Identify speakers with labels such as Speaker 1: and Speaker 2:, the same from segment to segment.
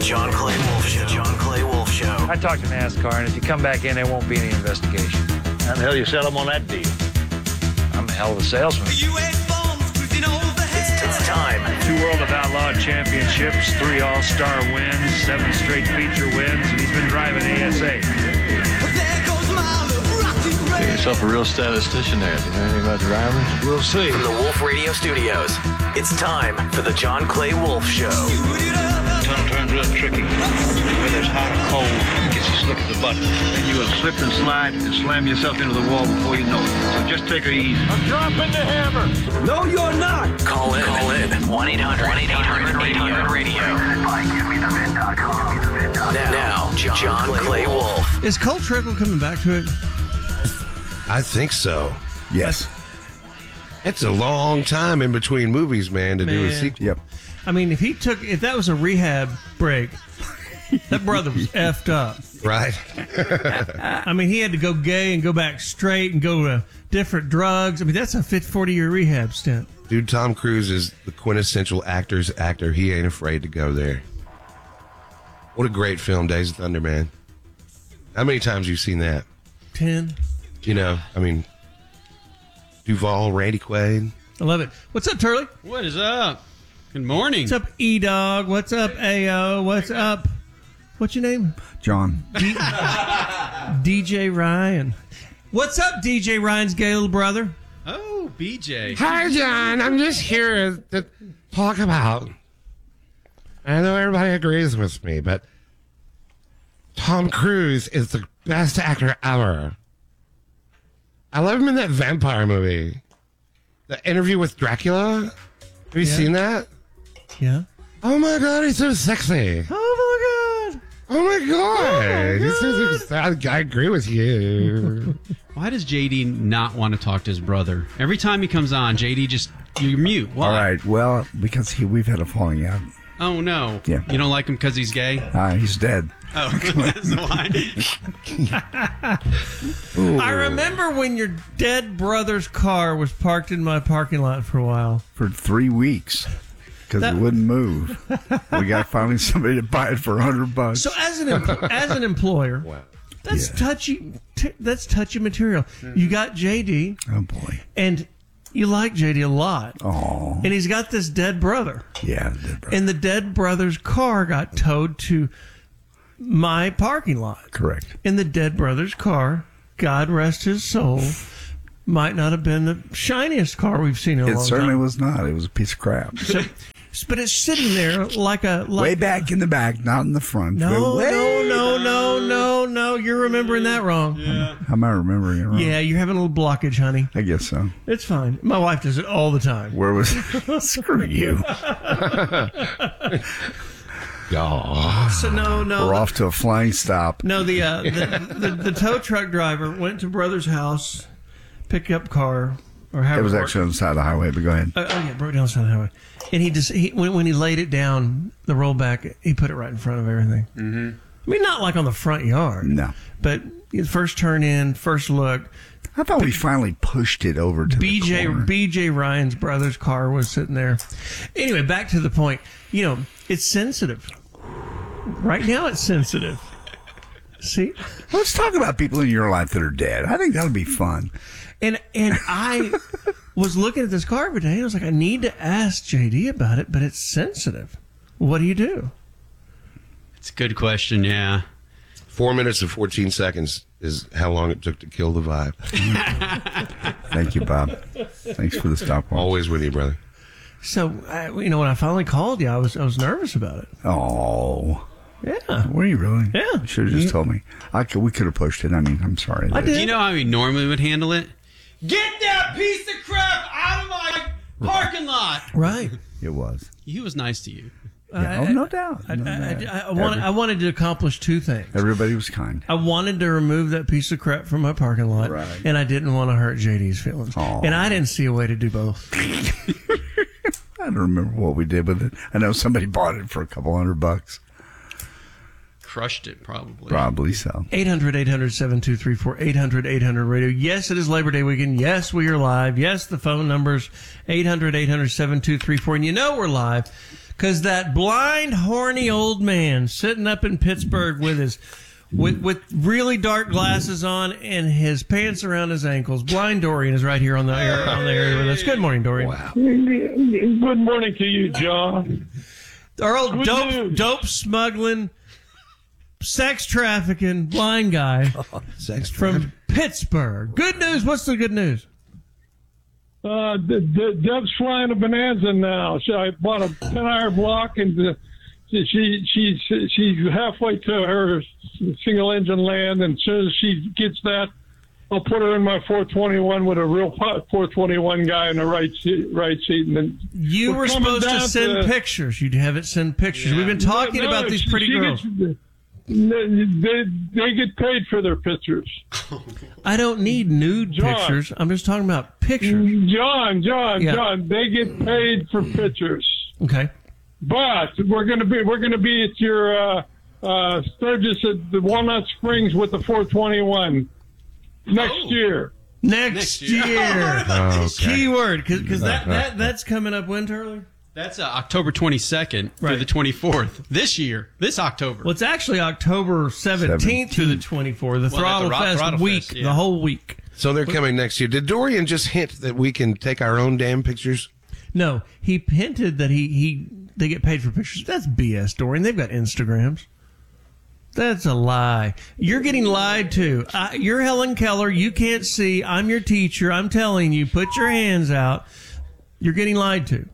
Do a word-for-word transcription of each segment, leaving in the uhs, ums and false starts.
Speaker 1: John Clay Wolf Show. John Clay Wolf Show.
Speaker 2: I talked to NASCAR, and if you come back in, there won't be any investigation.
Speaker 3: How the hell you sell them on that deal?
Speaker 2: I'm a hell of a salesman.
Speaker 1: It's time.
Speaker 2: Two World of Outlaw championships, three All-Star wins, seven straight feature wins, and he's been driving A S A.
Speaker 4: Get yourself a real statistician there. Do you know anything about drivers?
Speaker 2: We'll see.
Speaker 1: From the Wolf Radio Studios, it's time for the John Clay Wolf Show.
Speaker 3: Tunnel turns real tricky. Whether it's hot or cold, it gets you slick as a button. And you will slip and slide and slam yourself into the wall before you know it. So just take it easy. I'm dropping the hammer. No, you're not.
Speaker 1: Call in. Call in. one eight hundred eight hundred eight hundred radio. Now, John Clay Wolf.
Speaker 5: Is Cole Trickle coming back to it?
Speaker 6: I think so.
Speaker 7: Yes.
Speaker 6: It's a long time in between movies, man, to man. do a sequel.
Speaker 7: Yep.
Speaker 5: I mean, if he took, if that was a rehab break, that brother was effed up.
Speaker 6: Right.
Speaker 5: I mean, he had to go gay and go back straight and go to different drugs. I mean, that's a forty-year rehab stint.
Speaker 6: Dude, Tom Cruise is the quintessential actor's actor. He ain't afraid to go there. What a great film, Days of Thunder, man. How many times have you seen that?
Speaker 5: Ten.
Speaker 6: You know, I mean, Duvall, Randy Quaid.
Speaker 5: I love it. What's up, Turley?
Speaker 8: What is up? Good morning.
Speaker 5: What's up, E-Dog? What's up, A O? What's up? What's your name?
Speaker 7: John.
Speaker 5: D- D J Ryan. What's up, D J Ryan's gay little brother?
Speaker 8: Oh, B J.
Speaker 6: Hi, John. I'm just here to talk about. I know everybody agrees with me, but Tom Cruise is the best actor ever. I love him in that vampire movie. The Interview with Dracula. Have you
Speaker 5: Yeah.
Speaker 6: seen that?
Speaker 5: Yeah.
Speaker 6: Oh my God, he's so sexy.
Speaker 5: Oh my God.
Speaker 6: Oh my God.
Speaker 5: Oh my
Speaker 6: He's so sexy. I agree with you.
Speaker 8: Why does J D not want to talk to his brother? Every time he comes on, J D just, you're mute. Why?
Speaker 7: All right. Well, because he, we've had a falling out.
Speaker 8: Oh, no.
Speaker 7: Yeah.
Speaker 8: You don't like him because he's gay?
Speaker 7: Uh, he's dead.
Speaker 8: Oh, that's why.
Speaker 5: I remember when your dead brother's car was parked in my parking lot for a while.
Speaker 7: For three weeks. Because
Speaker 5: That-
Speaker 7: it wouldn't move. We got finally somebody to buy it for a hundred bucks.
Speaker 5: So as an em- as an employer,
Speaker 6: Wow.
Speaker 5: that's
Speaker 7: Yeah.
Speaker 5: touchy. T- that's touchy material. You got J D,
Speaker 7: Oh, boy.
Speaker 5: and you like J D a lot,
Speaker 7: Oh,
Speaker 5: and he's got this dead brother,
Speaker 7: yeah. dead brother.
Speaker 5: and the dead brother's car got towed to my parking lot.
Speaker 7: Correct.
Speaker 5: And the dead brother's car, God rest his soul, might not have been the shiniest car we've seen in a
Speaker 7: It
Speaker 5: long
Speaker 7: certainly
Speaker 5: time.
Speaker 7: was not. It was a piece of crap.
Speaker 5: So, but it's sitting there like a like,
Speaker 7: Way back in the back, not in the front.
Speaker 5: No,
Speaker 7: Way
Speaker 5: no, no, no, no, no. You're remembering that wrong. Yeah.
Speaker 7: How am I remembering it wrong?
Speaker 5: Yeah, you're having a little blockage, honey.
Speaker 7: I guess so.
Speaker 5: It's fine. My wife does it all the time.
Speaker 7: Where was Screw you.
Speaker 6: Yeah.
Speaker 5: So no, no.
Speaker 7: We're off to a flying stop.
Speaker 5: No, the, uh, the, the the tow truck driver went to brother's house, pickup car, or however
Speaker 7: It was
Speaker 5: worked.
Speaker 7: actually on the side of the highway, but go ahead.
Speaker 5: Uh, oh yeah, broke down the side of the highway, and he just he when, when he laid it down, the rollback, he put it right in front of everything. Mm-hmm. I mean, not like on the front yard,
Speaker 7: No.
Speaker 5: but the first turn in, first look.
Speaker 7: I thought we finally pushed it over to
Speaker 5: B J
Speaker 7: the corner.
Speaker 5: B J Ryan's brother's car was sitting there. Anyway, back to the point. You know, it's sensitive. Right now, it's sensitive. See,
Speaker 7: Let's talk about people in your life that are dead. I think that would be fun.
Speaker 5: and and I was looking at this car every day. And I was like, I need to ask J D about it, but it's sensitive. What do you do?
Speaker 8: It's a good question, yeah.
Speaker 6: Four minutes and fourteen seconds is how long it took to kill the vibe.
Speaker 7: Thank you, Bob. Thanks for the stopwatch.
Speaker 6: Always with you, brother.
Speaker 5: So, I, you know, when I finally called you, I was I was nervous about it.
Speaker 7: Oh.
Speaker 5: Yeah.
Speaker 7: Were you really?
Speaker 5: Yeah.
Speaker 7: You should have just told me. I could, we could have pushed it. I mean, I'm sorry.
Speaker 5: I did.
Speaker 8: Do you know how he normally would handle it? Get that piece of crap out of my parking lot!
Speaker 5: Right.
Speaker 7: It was.
Speaker 8: He was nice to you.
Speaker 7: Yeah,
Speaker 5: I-
Speaker 7: oh, no doubt.
Speaker 5: I,
Speaker 7: No
Speaker 5: I,
Speaker 7: doubt.
Speaker 5: I, I, wanted, I wanted to accomplish two things.
Speaker 7: Everybody was kind.
Speaker 5: I wanted to remove that piece of crap from my parking lot,
Speaker 7: Right.
Speaker 5: and I didn't want to hurt J D's feelings.
Speaker 7: Aw.
Speaker 5: And I didn't see a way to do both.
Speaker 7: I don't remember what we did with it. I know somebody bought it for a couple hundred bucks.
Speaker 8: Crushed it, probably.
Speaker 7: Probably so.
Speaker 5: eight hundred, eight hundred, seven two three four, eight hundred, eight hundred radio. Yes, it is Labor Day weekend. Yes, we are live. Yes, the phone number's eight hundred, eight hundred, seven two three four. And you know we're live Because that blind, horny old man sitting up in Pittsburgh with his with with really dark glasses on and his pants around his ankles. Blind Dorian is right here on the air on the area with us. Good morning, Dorian.
Speaker 7: Wow.
Speaker 9: Good morning to you, John.
Speaker 5: Our old
Speaker 9: Good
Speaker 5: dope
Speaker 9: news.
Speaker 5: dope smuggling, sex trafficking blind guy
Speaker 10: Sex
Speaker 5: from Pittsburgh. Good news. What's the good news?
Speaker 9: Uh, the, the, Deb's flying a bonanza now. So I bought a ten-hour block, and the, she she's she's halfway to her single-engine land, and as soon as she gets that, I'll put her in my four twenty-one with a real four twenty-one guy in the right seat, right seat. And then
Speaker 5: You
Speaker 9: we're
Speaker 5: were
Speaker 9: coming
Speaker 5: supposed to
Speaker 9: down
Speaker 5: send pictures. You haven't sent pictures.
Speaker 8: Yeah.
Speaker 5: We've been talking
Speaker 9: No, no,
Speaker 5: about these
Speaker 9: she-
Speaker 5: pretty
Speaker 9: she
Speaker 5: girls.
Speaker 9: gets- they, they get paid for their pictures.
Speaker 5: I don't need nude
Speaker 9: John.
Speaker 5: pictures. I'm just talking about pictures.
Speaker 9: John, John,
Speaker 5: Yeah.
Speaker 9: John, they get paid for pictures.
Speaker 5: Okay.
Speaker 9: But we're gonna be we're gonna be at your uh, uh, Sturgis at the Walnut Springs with the four twenty-one next
Speaker 8: Oh.
Speaker 9: year.
Speaker 5: Next,
Speaker 8: Next
Speaker 5: year.
Speaker 8: year.
Speaker 6: Okay.
Speaker 5: Keyword, because that, that that's coming up when, Turley?
Speaker 8: That's uh, October twenty-second
Speaker 5: Right.
Speaker 8: through the twenty-fourth this year, this October.
Speaker 5: Well, it's actually October seventeenth to the twenty-fourth, the
Speaker 8: Well,
Speaker 5: Throttle
Speaker 8: that's the Ro-
Speaker 5: Fest
Speaker 8: Throttle
Speaker 5: week,
Speaker 8: Fest, yeah.
Speaker 5: the whole week.
Speaker 10: So they're coming next year. Did Dorian just hint that we can take our own damn pictures?
Speaker 5: No, he hinted that he, he they get paid for pictures. That's B S, Dorian. They've got Instagrams. That's a lie. You're getting lied to. Uh, you're Helen Keller. You can't see. I'm your teacher. I'm telling you, put your hands out. You're getting lied to.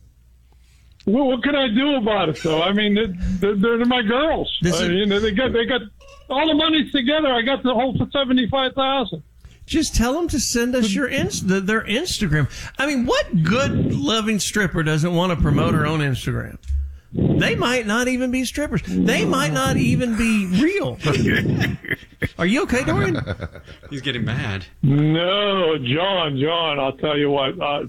Speaker 9: Well, what can I do about it, though? I mean, they're, they're, they're my girls.
Speaker 5: This
Speaker 9: I
Speaker 5: is-
Speaker 9: mean, they got they got all the money's together. I got the whole for seventy-five thousand.
Speaker 5: Just tell them to send us your ins- the, their Instagram. I mean, what good loving stripper doesn't want to promote her own Instagram? They might not even be strippers. They might not even be real. Are you okay, Dorian?
Speaker 8: He's getting mad.
Speaker 9: No, John, John, I'll tell you what. Uh,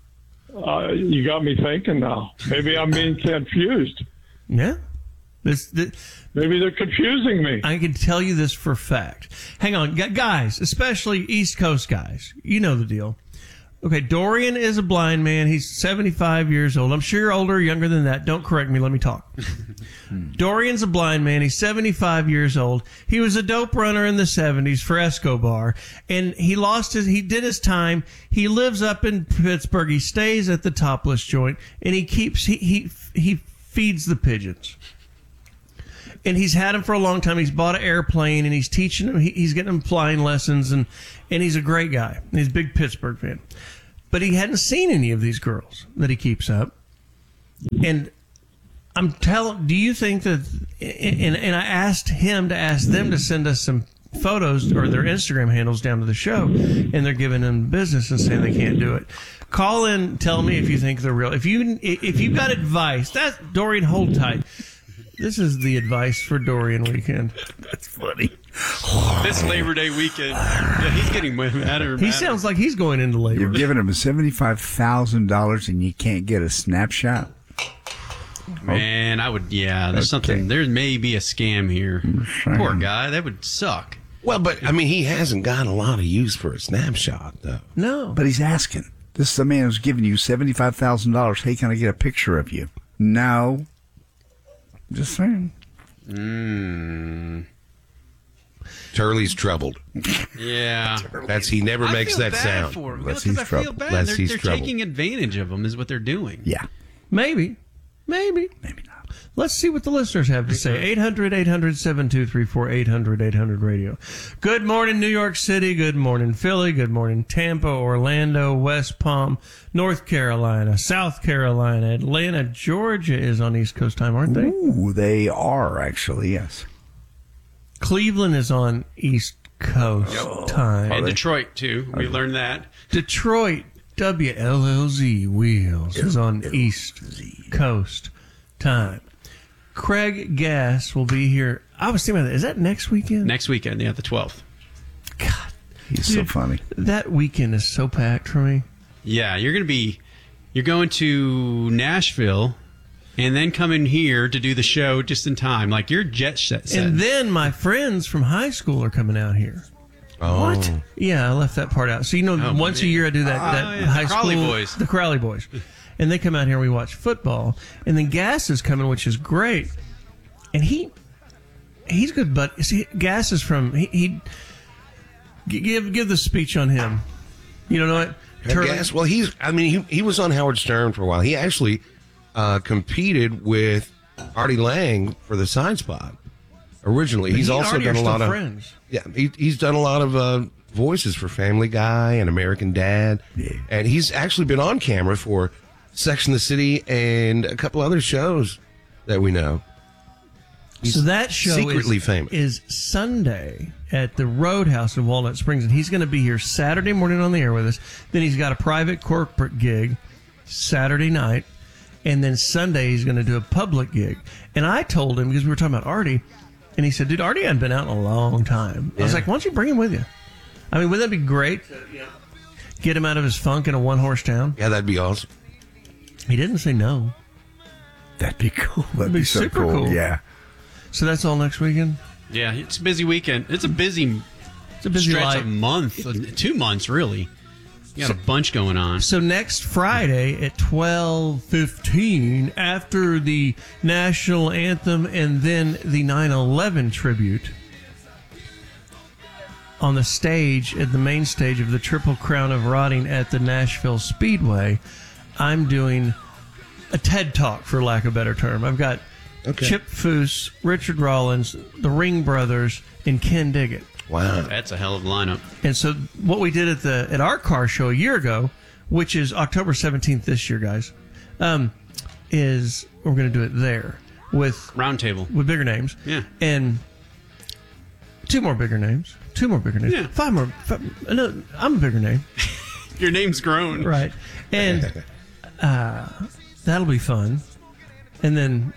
Speaker 9: uh, you got me thinking now. Maybe I'm being confused.
Speaker 5: Yeah. This, this,
Speaker 9: Maybe they're confusing me.
Speaker 5: I can tell you this for a fact. Hang on, gu- guys, especially East Coast guys. You know the deal. Okay, Dorian is a blind man. He's seventy-five years old. I'm sure you're older or younger than that. Don't correct me. Let me talk. Dorian's a blind man. He's seventy-five years old. He was a dope runner in the seventies for Escobar, and he lost his, he did his time. He lives up in Pittsburgh. He stays at the Topless joint, and he keeps, he, he, he feeds the pigeons. And he's had him for a long time. He's bought an airplane, and he's teaching him. He, he's getting him flying lessons, and and he's a great guy. He's a big Pittsburgh fan, but he hadn't seen any of these girls that he keeps up. And I'm telling. Do you think that? And and I asked him to ask them to send us some photos or their Instagram handles down to the show, and they're giving them business and saying they can't do it. Call in. Tell me if you think they're real. If you if you've got advice, that Dorian, hold tight. This is the advice for Dorian weekend.
Speaker 7: That's funny.
Speaker 8: This Labor Day weekend. Yeah, he's getting madder and
Speaker 5: He
Speaker 8: madder.
Speaker 5: sounds like he's going into labor.
Speaker 7: You're giving him seventy-five thousand dollars and you can't get a snapshot?
Speaker 8: Man, I would, yeah, there's
Speaker 7: Okay.
Speaker 8: something, there may be a scam here.
Speaker 7: saying.
Speaker 8: Poor guy, that would suck.
Speaker 10: Well, but I mean, he hasn't got a lot of use for a snapshot, though.
Speaker 5: No.
Speaker 7: But he's asking. This is the man who's giving you seventy-five thousand dollars. Hey, can I get a picture of you? No. Just saying.
Speaker 8: Mm,
Speaker 10: Turley's troubled.
Speaker 8: yeah.
Speaker 10: That's he never
Speaker 8: I
Speaker 10: makes
Speaker 8: feel
Speaker 10: that
Speaker 8: bad
Speaker 10: sound.
Speaker 8: for him.
Speaker 7: Unless
Speaker 8: Because
Speaker 7: he's
Speaker 8: I feel
Speaker 7: troubled.
Speaker 8: bad.
Speaker 10: Unless
Speaker 8: They're,
Speaker 10: he's
Speaker 8: they're
Speaker 10: troubled.
Speaker 8: taking advantage of him is what they're doing.
Speaker 7: Yeah.
Speaker 5: Maybe. Maybe.
Speaker 7: Maybe not.
Speaker 5: Let's see what the listeners have to say. eight hundred, eight hundred, seven two three four, eight hundred, eight hundred radio. Good morning, New York City. Good morning, Philly. Good morning, Tampa, Orlando, West Palm, North Carolina, South Carolina, Atlanta, Georgia is on East Coast time, aren't they?
Speaker 7: Ooh, they are actually, yes.
Speaker 5: Cleveland is on East Coast time.
Speaker 8: And Detroit, too. We learned that.
Speaker 5: Detroit, W L L Z Wheels is on East Coast time. Craig Gass will be here. I was thinking about that. Is that next weekend?
Speaker 8: Next weekend, yeah, the twelfth.
Speaker 5: God,
Speaker 7: He's so
Speaker 5: Dude.
Speaker 7: funny.
Speaker 5: that weekend is so packed for me.
Speaker 8: Yeah, you're going to be, you're going to Nashville and then coming here to do the show just in time. Like, you're jet set. set.
Speaker 5: And then my friends from high school are coming out here.
Speaker 10: Oh.
Speaker 5: What? Yeah, I left that part out. So, you know,
Speaker 8: Oh,
Speaker 5: once a
Speaker 8: yeah.
Speaker 5: year I do that, that
Speaker 8: Oh, yeah, the
Speaker 5: high
Speaker 8: Crowley
Speaker 5: school.
Speaker 8: Boys.
Speaker 5: The Crowley Boys. and they come out here and we watch football. And then Gas is coming, which is great. And he he's good, but see, Gas is from he, he give give the speech on him. You don't know it?
Speaker 10: I guess. Well, he's. I mean, he he was on Howard Stern for a while. He actually uh, competed with Artie Lang for the Side Spot originally.
Speaker 5: But
Speaker 10: he's
Speaker 5: he
Speaker 10: also
Speaker 5: Artie
Speaker 10: done
Speaker 5: are
Speaker 10: a lot
Speaker 5: still
Speaker 10: of
Speaker 5: friends.
Speaker 10: Yeah, he, he's done a lot of uh, voices for Family Guy and American Dad,
Speaker 7: Yeah.
Speaker 10: and he's actually been on camera for Sex and the City and a couple other shows that we know. He's
Speaker 5: so that show
Speaker 10: secretly
Speaker 5: is,
Speaker 10: famous.
Speaker 5: is Sunday at the Roadhouse in Walnut Springs, and he's going to be here Saturday morning on the air with us. Then he's got a private corporate gig Saturday night, and then Sunday he's going to do a public gig. And I told him, because we were talking about Artie, and he said, dude, Artie hadn't been out in a long time. I was
Speaker 10: Yeah.
Speaker 5: like, why don't you bring him with you? I mean, wouldn't that be great to you know, get him out of his funk in a one-horse town?
Speaker 10: Yeah, that'd be awesome.
Speaker 5: He didn't say no.
Speaker 7: That'd be cool. That'd,
Speaker 5: That'd
Speaker 7: be,
Speaker 5: be
Speaker 7: so
Speaker 5: super
Speaker 7: cool.
Speaker 5: cool.
Speaker 7: Yeah.
Speaker 5: So that's all next weekend?
Speaker 8: Yeah, it's a busy weekend. It's a busy,
Speaker 5: It's a busy
Speaker 8: stretch
Speaker 5: life.
Speaker 8: of month, uh, two months really. You got a bunch going on.
Speaker 5: So next Friday at twelve fifteen, after the national anthem and then the nine eleven tribute, on the stage, at the main stage of the Triple Crown of Rotting at the Nashville Speedway, I'm doing a TED Talk, for lack of a better term. I've got
Speaker 10: Okay.
Speaker 5: Chip Foose, Richard Rollins, the Ring Brothers, and Ken Diggett.
Speaker 10: Wow.
Speaker 8: That's a hell of a lineup.
Speaker 5: And so what we did at the at our car show a year ago, which is October seventeenth this year, guys, um, is we're going to do it there with
Speaker 8: Roundtable.
Speaker 5: with bigger names.
Speaker 8: Yeah.
Speaker 5: And two more bigger names. Two more bigger names.
Speaker 8: Yeah.
Speaker 5: Five more. Five, no, I'm a bigger name.
Speaker 8: Your name's grown.
Speaker 5: Right. And uh, that'll be fun. And then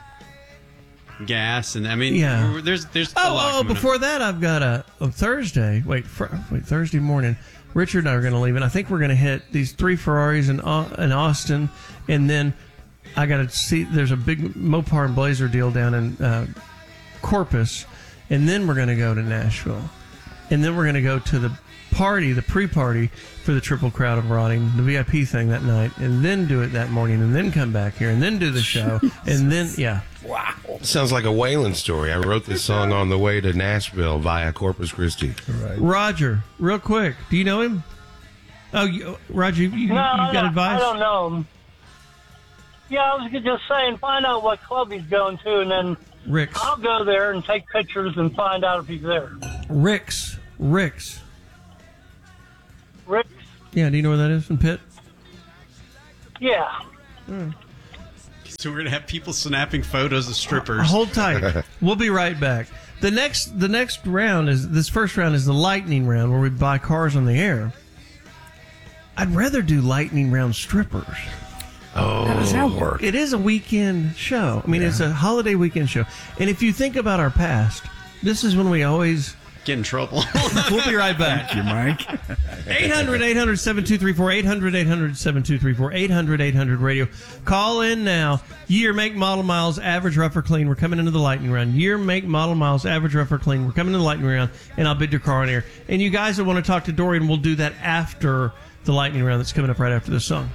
Speaker 8: Gas and I mean,
Speaker 5: Yeah.
Speaker 8: there's there's a
Speaker 5: Oh,
Speaker 8: lot
Speaker 5: oh
Speaker 8: coming
Speaker 5: before
Speaker 8: up.
Speaker 5: that, I've got a, a Thursday. Wait, fr- wait, Thursday morning. Richard and I are going to leave, and I think we're going to hit these three Ferraris in, Au- in Austin, and then I got to see. There's a big Mopar and Blazer deal down in uh, Corpus, and then we're going to go to Nashville, and then we're going to go to the party, the pre-party for the Triple Crowd of Rotting, the V I P thing that night, and then do it that morning, and then come back here, and then do the show, and then yeah.
Speaker 10: Wow. Sounds like a Waylon story. I wrote this song on the way to Nashville via Corpus Christi.
Speaker 7: Right.
Speaker 5: Roger, real quick, do you know him? Oh, you, Roger, you, you,
Speaker 11: No,
Speaker 5: you've got
Speaker 11: I,
Speaker 5: advice?
Speaker 11: I don't know him. Yeah, I was just saying, find out what club he's going to, and then
Speaker 5: Rick's.
Speaker 11: I'll go there and take pictures and find out if he's there.
Speaker 5: Rick's. Rick's.
Speaker 11: Rick?
Speaker 5: Yeah, do you know where that is in Pitt?
Speaker 11: Yeah.
Speaker 8: So we're gonna have people snapping photos of strippers.
Speaker 5: Hold tight. We'll be right back. The next the next round is this first round is the lightning round where we buy cars on the air. I'd rather do lightning round strippers.
Speaker 10: Oh.
Speaker 7: How does that work?
Speaker 5: It is a weekend show. I mean, it's a holiday weekend show. And if you think about our past, this is when we always
Speaker 8: Get in trouble.
Speaker 5: We'll be right back.
Speaker 7: Thank you, Mike.
Speaker 5: eight hundred, eight hundred, seven two three four, eight hundred, eight hundred, seven two three four, eight hundred, eight hundred radio. Call in now. Year, make, model, miles, average, rough or clean. We're coming into the lightning round. Year, make, model, miles, average, rough or clean. We're coming into the lightning round, and I'll bid your car on air. And you guys that want to talk to Dorian, we'll do that after the lightning round that's coming up right after this song.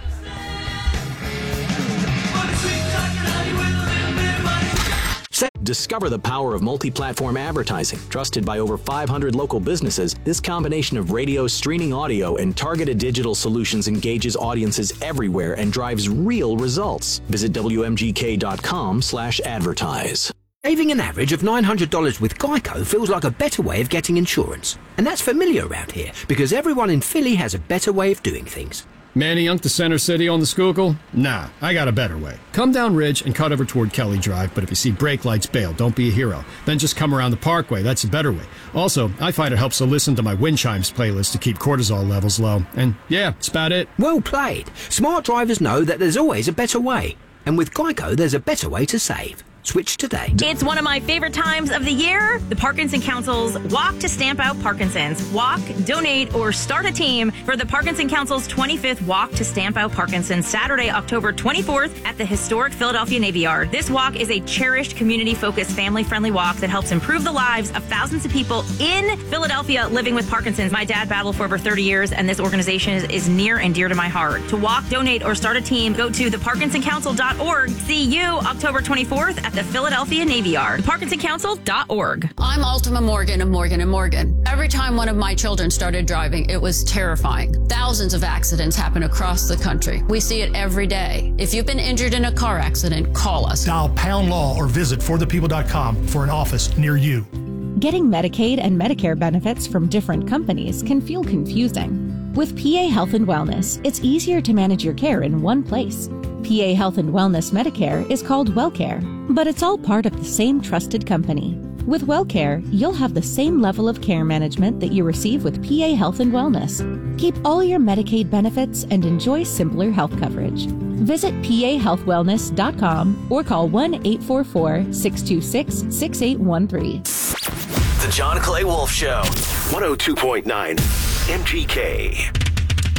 Speaker 1: Discover the power of multi-platform advertising. Trusted by over five hundred local businesses, this combination of radio, streaming audio, and targeted digital solutions engages audiences everywhere and drives real results. Visit W M G K dot com slash advertise.
Speaker 12: Saving an average of nine hundred dollars with Geico feels like a better way of getting insurance. And that's familiar around here, because everyone in Philly has a better way of doing things.
Speaker 13: Manny Young to Center City on the Schuylkill? Nah, I got a better way. Come down Ridge and cut over toward Kelly Drive, but if you see brake lights, bail. Don't be a hero. Then just come around the Parkway. That's a better way. Also, I find it helps to listen to my wind chimes playlist to keep cortisol levels low. And yeah, that's about it.
Speaker 12: Well played. Smart drivers know that there's always a better way. And with Geico, there's a better way to save. Switch today.
Speaker 14: It's one of my favorite times of the year. The Parkinson Council's Walk to Stamp Out Parkinson's. Walk, donate, or start a team for the Parkinson Council's twenty-fifth Walk to Stamp Out Parkinson's, Saturday, October twenty-fourth at the historic Philadelphia Navy Yard. This walk is a cherished, community-focused, family-friendly walk that helps improve the lives of thousands of people in Philadelphia living with Parkinson's. My dad battled for over thirty years, and this organization is, is near and dear to my heart. To walk, donate, or start a team, go to the parkinson council dot org. See you October twenty-fourth at the Philadelphia Navy Yard. the parkinson council dot org.
Speaker 15: I'm Ultima Morgan of Morgan and Morgan. Every time one of my children started driving, it was terrifying. Thousands of accidents happen across the country. We see it every day. If you've been injured in a car accident, call us.
Speaker 16: Dial pound law or visit for the people dot com for an office near you.
Speaker 17: Getting Medicaid and Medicare benefits from different companies can feel confusing. With P A Health and Wellness, it's easier to manage your care in one place. P A Health and Wellness Medicare is called WellCare, but it's all part of the same trusted company. With WellCare, you'll have the same level of care management that you receive with P A Health and Wellness. Keep all your Medicaid benefits and enjoy simpler health coverage. Visit P A health wellness dot com or call one eight four four, six two six, six eight one three.
Speaker 18: The John Clay Wolf Show, one oh two point nine M G K.